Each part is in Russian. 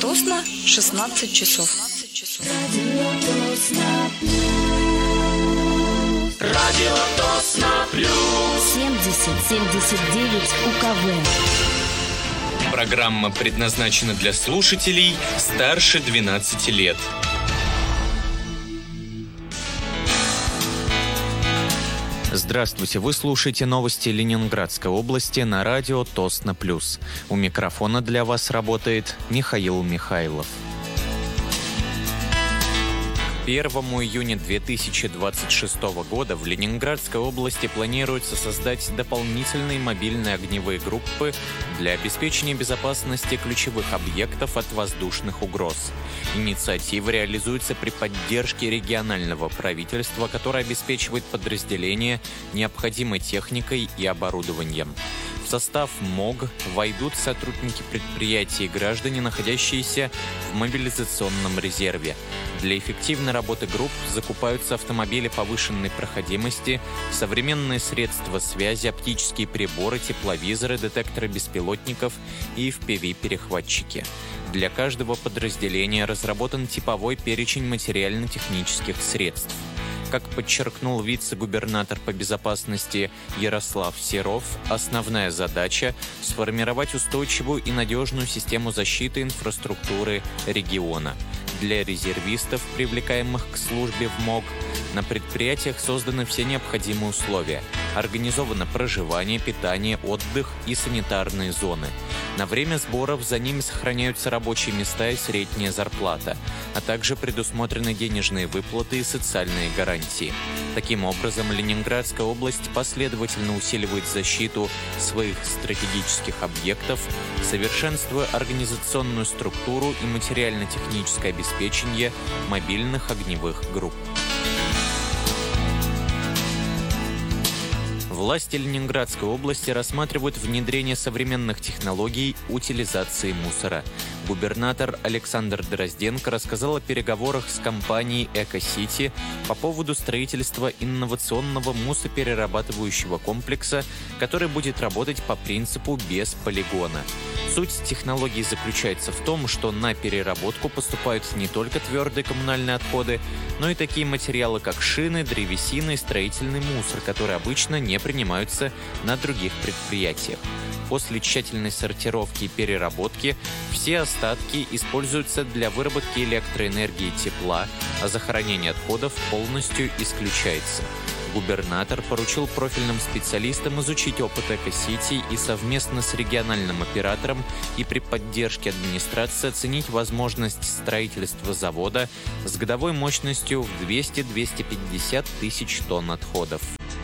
Тосно 16 часов. Радио Тосно Плюс 70-79 УКВ. Программа предназначена для слушателей старше 12 лет. Здравствуйте, вы слушаете новости Ленинградской области на радио Тосно Плюс. У микрофона для вас работает Михаил Михайлов. 1 июня 2026 года в Ленинградской области планируется создать дополнительные мобильные огневые группы для обеспечения безопасности ключевых объектов от воздушных угроз. Инициатива реализуется при поддержке регионального правительства, которое обеспечивает подразделения необходимой техникой и оборудованием. В состав МОГ войдут сотрудники предприятий и граждане, находящиеся в мобилизационном резерве. Для эффективной работы групп закупаются автомобили повышенной проходимости, современные средства связи, оптические приборы, тепловизоры, детекторы беспилотников и FPV-перехватчики. Для каждого подразделения разработан типовой перечень материально-технических средств. Как подчеркнул вице-губернатор по безопасности Ярослав Серов, основная задача – сформировать устойчивую и надежную систему защиты инфраструктуры региона. Для резервистов, привлекаемых к службе в МОГ, на предприятиях созданы все необходимые условия. Организовано проживание, питание, отдых и санитарные зоны. На время сборов за ними сохраняются рабочие места и средняя зарплата, а также предусмотрены денежные выплаты и социальные гарантии. Таким образом, Ленинградская область последовательно усиливает защиту своих стратегических объектов, совершенствуя организационную структуру и материально-техническое обеспечение мобильных огневых групп. Власти Ленинградской области рассматривают внедрение современных технологий утилизации мусора. Губернатор Александр Дрозденко рассказал о переговорах с компанией «Эко-Сити» по поводу строительства инновационного мусоперерабатывающего комплекса, который будет работать по принципу «без полигона». Суть технологии заключается в том, что на переработку поступают не только твердые коммунальные отходы, но и такие материалы, как шины, древесина и строительный мусор, которые обычно не принимаются на других предприятиях. После тщательной сортировки и переработки все остатки используются для выработки электроэнергии и тепла, а захоронение отходов полностью исключается. Губернатор поручил профильным специалистам изучить опыт «Эко-Сити» и совместно с региональным оператором и при поддержке администрации оценить возможность строительства завода с годовой мощностью в 200-250 тысяч тонн отходов.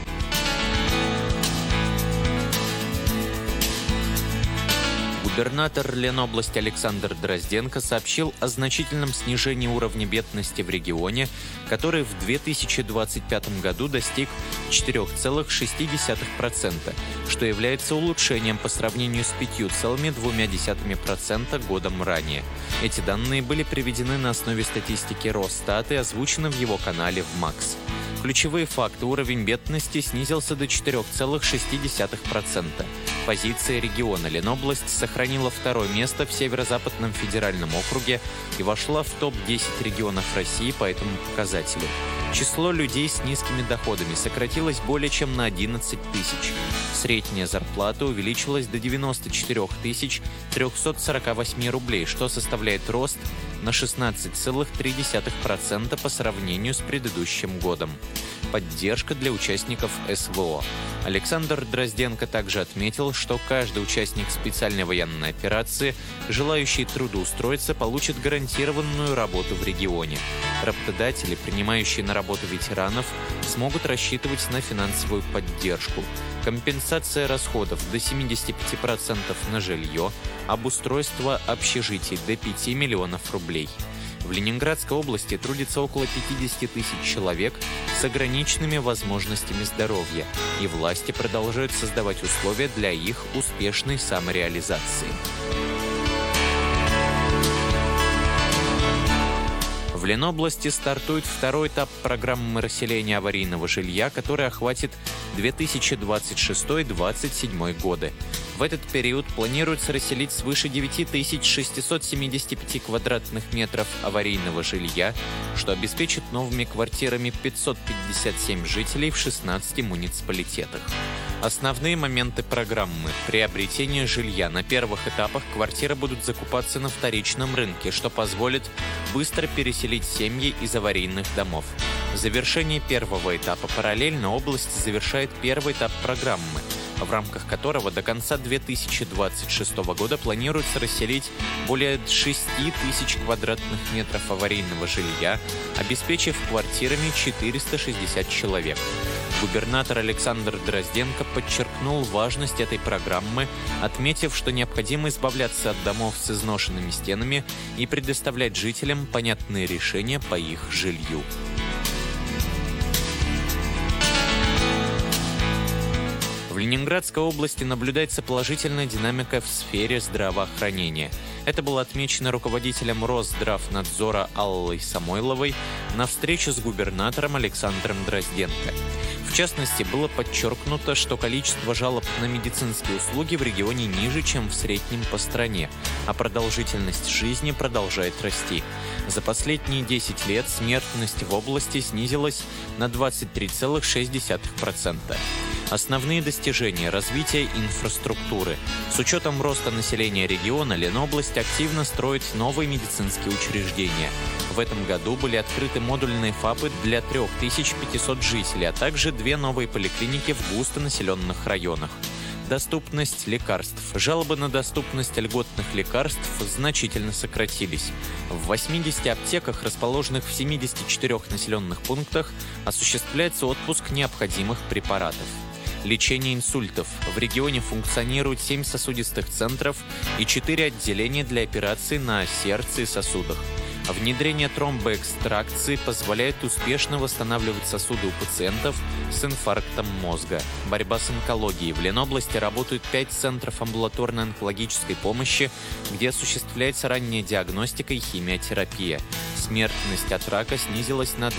Губернатор Ленобласти Александр Дрозденко сообщил о значительном снижении уровня бедности в регионе, который в 2025 году достиг 4,6%, что является улучшением по сравнению с 5,2% годом ранее. Эти данные были приведены на основе статистики Росстата и озвучены в его канале в МАКС. Ключевые факты: уровень бедности снизился до 4,6%. Позиция региона Ленобласть сохранила второе место в Северо-Западном федеральном округе и вошла в топ-10 регионов России по этому показателю. Число людей с низкими доходами сократилось более чем на 11 тысяч. Средняя зарплата увеличилась до 94 348 рублей, что составляет рост на 16,3% по сравнению с предыдущим годом. Поддержка для участников СВО. Александр Дрозденко также отметил, что каждый участник специальной военной операции, желающий трудоустроиться, получит гарантированную работу в регионе. Работодатели, принимающие на работу ветеранов, смогут рассчитывать на финансовую поддержку. Компенсация расходов до 75% на жилье, обустройство общежитий до 5 миллионов рублей. В Ленинградской области трудится около 50 тысяч человек с ограниченными возможностями здоровья, и власти продолжают создавать условия для их успешной самореализации. В Ленобласти стартует второй этап программы расселения аварийного жилья, который охватит 2026-2027 годы. В этот период планируется расселить свыше 9675 квадратных метров аварийного жилья, что обеспечит новыми квартирами 557 жителей в 16 муниципалитетах. Основные моменты программы. Приобретение жилья. На первых этапах квартиры будут закупаться на вторичном рынке, что позволит быстро переселить семьи из аварийных домов. В завершении первого этапа параллельно область завершает первый этап программы, в рамках которого до конца 2026 года планируется расселить более 6 тысяч квадратных метров аварийного жилья, обеспечив квартирами 460 человек. Губернатор Александр Дрозденко подчеркнул важность этой программы, отметив, что необходимо избавляться от домов с изношенными стенами и предоставлять жителям понятные решения по их жилью. В Ленинградской области наблюдается положительная динамика в сфере здравоохранения. Это было отмечено руководителем Росздравнадзора Аллой Самойловой на встрече с губернатором Александром Дрозденко. В частности, было подчеркнуто, что количество жалоб на медицинские услуги в регионе ниже, чем в среднем по стране, а продолжительность жизни продолжает расти. За последние 10 лет смертность в области снизилась на 23,6%. Основные достижения развития инфраструктуры. С учетом роста населения региона, Ленобласть активно строит новые медицинские учреждения. В этом году были открыты модульные ФАПы для 3500 жителей, а также 2 новые поликлиники в густонаселенных районах. Доступность лекарств. Жалобы на доступность льготных лекарств значительно сократились. В 80 аптеках, расположенных в 74 населенных пунктах, осуществляется отпуск необходимых препаратов. Лечение инсультов. В регионе функционирует 7 сосудистых центров и 4 отделения для операций на сердце и сосудах. Внедрение тромбоэкстракции позволяет успешно восстанавливать сосуды у пациентов с инфарктом мозга. Борьба с онкологией. В Ленобласти работают 5 центров амбулаторной онкологической помощи, где осуществляется ранняя диагностика и химиотерапия. Смертность от рака снизилась на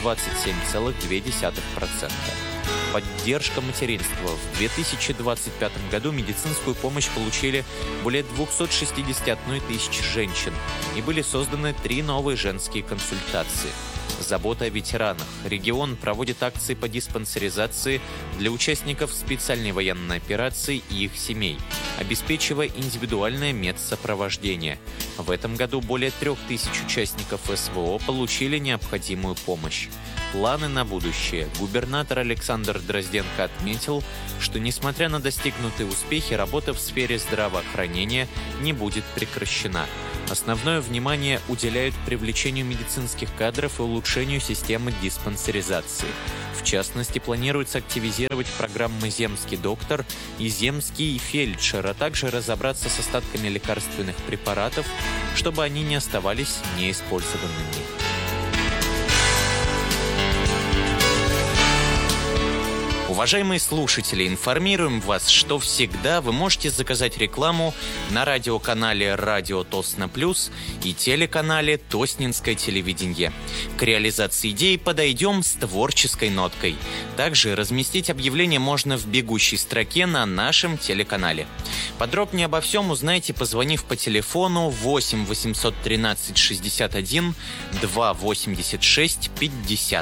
27,2%. Поддержка материнства. В 2025 году медицинскую помощь получили более 261 тысячи женщин и были созданы 3 новые женские консультации. Забота о ветеранах. Регион проводит акции по диспансеризации для участников специальной военной операции и их семей, обеспечивая индивидуальное медсопровождение. В этом году более 3000 участников СВО получили необходимую помощь. Планы на будущее. Губернатор Александр Дрозденко отметил, что, несмотря на достигнутые успехи, работа в сфере здравоохранения не будет прекращена. Основное внимание уделяют привлечению медицинских кадров и улучшению системы диспансеризации. В частности, планируется активизировать программы «Земский доктор» и «Земский фельдшер», а также разобраться с остатками лекарственных препаратов, чтобы они не оставались неиспользованными. Уважаемые слушатели, информируем вас, что всегда вы можете заказать рекламу на радиоканале «Радио Тосно Плюс» и телеканале «Тоснинское телевидение». К реализации идеи подойдем с творческой ноткой. Также разместить объявление можно в бегущей строке на нашем телеканале. Подробнее обо всем узнаете, позвонив по телефону 8 813 61 286 50.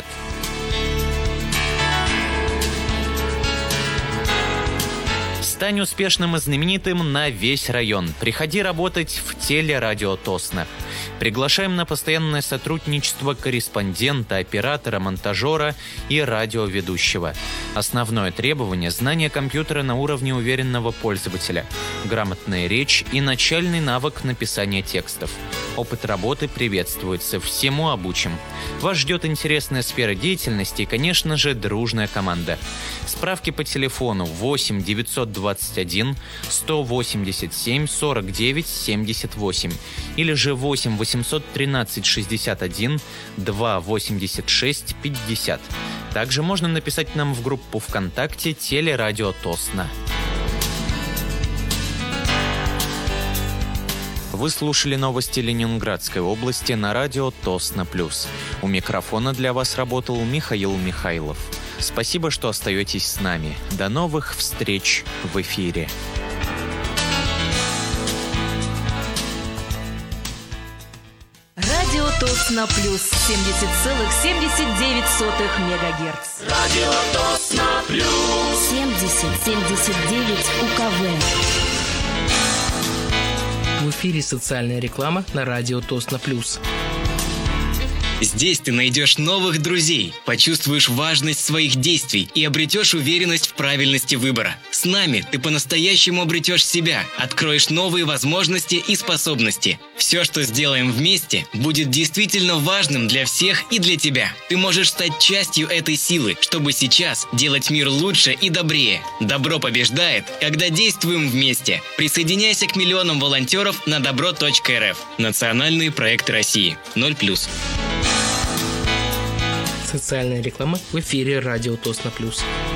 Стань успешным и знаменитым на весь район. Приходи работать в телерадио Тосно. Приглашаем на постоянное сотрудничество корреспондента, оператора, монтажера и радиоведущего. Основное требование – знание компьютера на уровне уверенного пользователя, грамотная речь и начальный навык написания текстов. Опыт работы приветствуется, всему обучим. Вас ждет интересная сфера деятельности и, конечно же, дружная команда. Справки по телефону 8 921 187 49 78 или же 8 813 61 286 50. Также можно написать нам в группу ВКонтакте «Телерадио Тосно». Вы слушали новости Ленинградской области на радио Тосно Плюс. У микрофона для вас работал Михаил Михайлов. Спасибо, что остаетесь с нами. До новых встреч в эфире. Радио Тосно Плюс 70,79 мегагерц. Радио Тосно Плюс. 70,79 УКВ. В эфире социальная реклама на радио Тосно Плюс. Здесь ты найдешь новых друзей, почувствуешь важность своих действий и обретешь уверенность в правильности выбора. С нами ты по-настоящему обретешь себя, откроешь новые возможности и способности. Все, что сделаем вместе, будет действительно важным для всех и для тебя. Ты можешь стать частью этой силы, чтобы сейчас делать мир лучше и добрее. Добро побеждает, когда действуем вместе. Присоединяйся к миллионам волонтеров на добро.рф. Национальные проекты России. 0+. Социальная реклама в эфире радио Тосно Плюс.